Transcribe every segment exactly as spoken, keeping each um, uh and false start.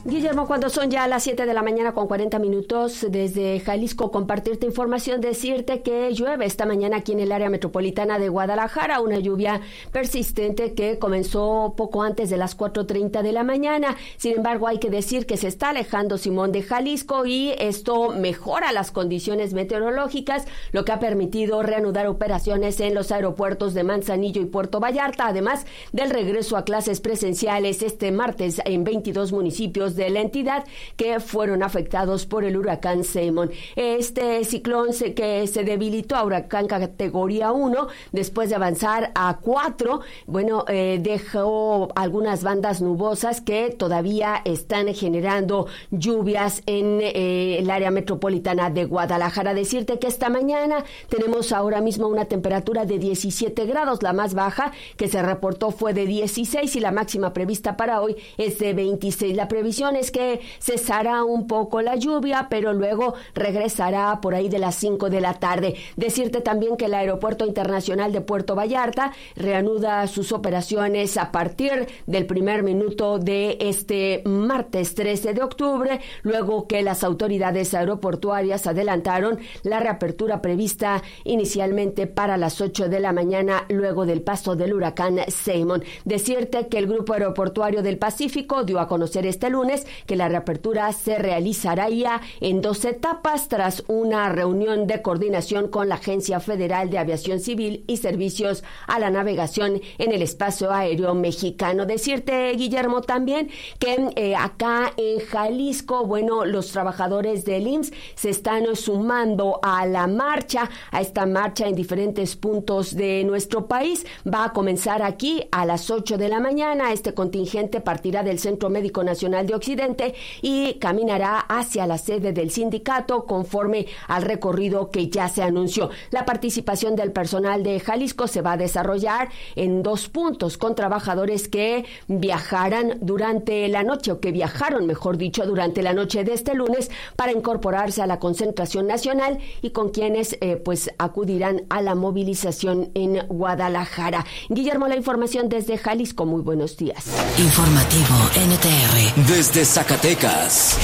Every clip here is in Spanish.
Guillermo, cuando son ya las siete de la mañana con cuarenta minutos, desde Jalisco compartirte información, decirte que llueve esta mañana aquí en el área metropolitana de Guadalajara, una lluvia persistente que comenzó poco antes de las cuatro treinta de la mañana. Sin embargo, hay que decir que se está alejando Simón de Jalisco y esto mejora las condiciones meteorológicas, lo que ha permitido reanudar operaciones en los aeropuertos de Manzanillo y Puerto Vallarta, además del regreso a clases presenciales este martes en veintidós municipios de la entidad que fueron afectados por el huracán Simón. Este ciclón se, que se debilitó a huracán categoría uno después de avanzar a cuatro, bueno, eh, dejó algunas bandas nubosas que todavía están generando lluvias en eh, el área metropolitana de Guadalajara. Decirte que esta mañana tenemos ahora mismo una temperatura de diecisiete grados, la más baja que se reportó fue de dieciséis y la máxima prevista para hoy es de veintiséis. La previsión es que cesará un poco la lluvia, pero luego regresará por ahí de las cinco de la tarde. Decirte también que el Aeropuerto Internacional de Puerto Vallarta reanuda sus operaciones a partir del primer minuto de este martes trece de octubre, luego que las autoridades aeroportuarias adelantaron la reapertura prevista inicialmente para las ocho de la mañana, luego del paso del huracán Simón. Decirte que el Grupo Aeroportuario del Pacífico dio a conocer este lunes que la reapertura se realizará ya en dos etapas tras una reunión de coordinación con la Agencia Federal de Aviación Civil y Servicios a la Navegación en el Espacio Aéreo Mexicano. Decirte, Guillermo, también que eh, acá en Jalisco, bueno, los trabajadores del I M S S se están sumando a la marcha, a esta marcha en diferentes puntos de nuestro país. Va a comenzar aquí a las ocho de la mañana. Este contingente partirá del Centro Médico Nacional de Occidente y caminará hacia la sede del sindicato conforme al recorrido que ya se anunció. La participación del personal de Jalisco se va a desarrollar en dos puntos, con trabajadores que viajarán durante la noche o que viajaron, mejor dicho, durante la noche de este lunes para incorporarse a la concentración nacional y con quienes eh, pues acudirán a la movilización en Guadalajara. Guillermo, la información desde Jalisco. Muy buenos días. Informativo N T R. Desde Zacatecas.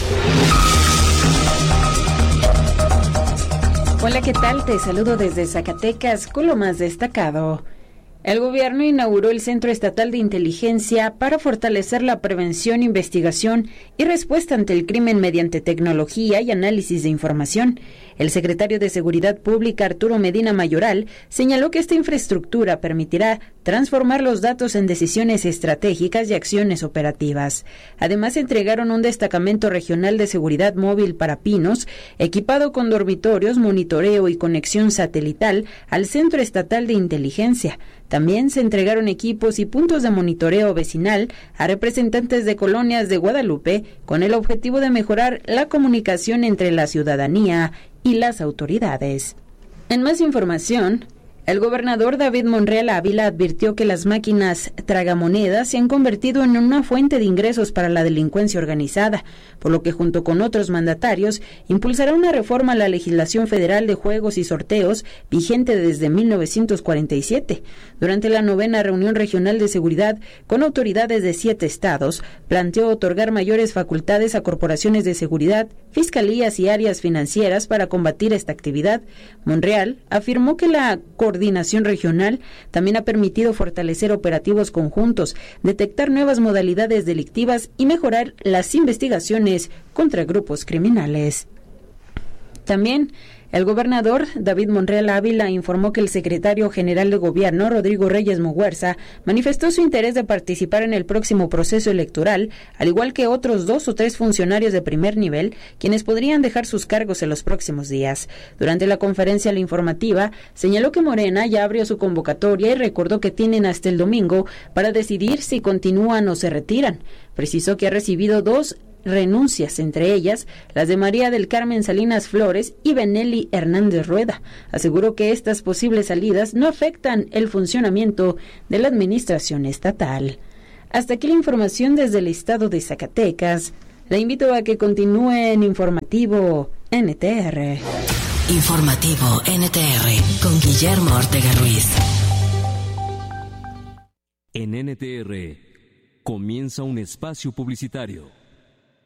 Hola, ¿qué tal? Te saludo desde Zacatecas con lo más destacado. El gobierno inauguró el Centro Estatal de Inteligencia para fortalecer la prevención, investigación y respuesta ante el crimen mediante tecnología y análisis de información. El secretario de Seguridad Pública, Arturo Medina Mayoral, señaló que esta infraestructura permitirá transformar los datos en decisiones estratégicas y acciones operativas. Además, entregaron un destacamento regional de seguridad móvil para Pinos, equipado con dormitorios, monitoreo y conexión satelital al Centro Estatal de Inteligencia. También se entregaron equipos y puntos de monitoreo vecinal a representantes de colonias de Guadalupe con el objetivo de mejorar la comunicación entre la ciudadanía y las autoridades. En más información, el gobernador David Monreal Ávila advirtió que las máquinas tragamonedas se han convertido en una fuente de ingresos para la delincuencia organizada, por lo que junto con otros mandatarios impulsará una reforma a la legislación federal de juegos y sorteos vigente desde mil novecientos cuarenta y siete. Durante la novena reunión regional de seguridad con autoridades de siete estados, planteó otorgar mayores facultades a corporaciones de seguridad, fiscalías y áreas financieras para combatir esta actividad. Monreal afirmó que la coordinación regional también ha permitido fortalecer operativos conjuntos, detectar nuevas modalidades delictivas y mejorar las investigaciones contra grupos criminales. También el gobernador David Monreal Ávila informó que el secretario general de Gobierno, Rodrigo Reyes Muguerza, manifestó su interés de participar en el próximo proceso electoral, al igual que otros dos o tres funcionarios de primer nivel, quienes podrían dejar sus cargos en los próximos días. Durante la conferencia la informativa, señaló que Morena ya abrió su convocatoria y recordó que tienen hasta el domingo para decidir si continúan o se retiran. Precisó que ha recibido dos renuncias, entre ellas las de María del Carmen Salinas Flores y Benelli Hernández Rueda. Aseguró que estas posibles salidas no afectan el funcionamiento de la administración estatal. Hasta aquí la información desde el estado de Zacatecas. La invito a que continúe en Informativo N T R. Informativo N T R con Guillermo Ortega Ruiz. En N T R comienza un espacio publicitario.